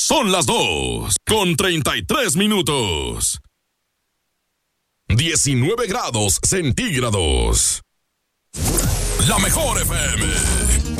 Son las 2:33. 19 grados centígrados. La mejor FM.